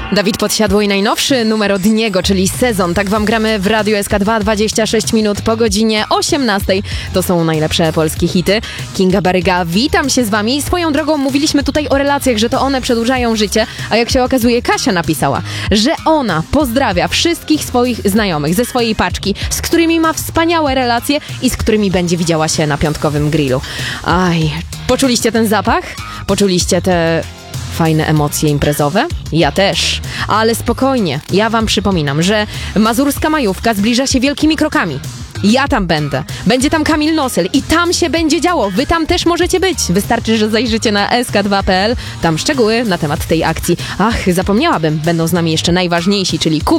Dawid Podsiadło i najnowszy numer od niego, czyli Sezon. Tak wam gramy w Radiu SK2, 26 minut po godzinie 18. To są najlepsze polskie hity. Kinga Baryga, witam się z wami. Swoją drogą mówiliśmy tutaj o relacjach, że to one przedłużają życie, a jak się okazuje, Kasia napisała, że ona pozdrawia wszystkich swoich znajomych ze swojej paczki, z którymi ma wspaniałe relacje i z którymi będzie widziała się na piątkowym grillu. Aj, poczuliście ten zapach? Poczuliście te fajne emocje imprezowe? Ja też. Ale spokojnie, ja wam przypominam, że mazurska majówka zbliża się wielkimi krokami. Ja tam będę. Będzie tam Kamil Nosel i tam się będzie działo. Wy tam też możecie być. Wystarczy, że zajrzycie na sk2.pl. Tam szczegóły na temat tej akcji. Ach, zapomniałabym. Będą z nami jeszcze najważniejsi, czyli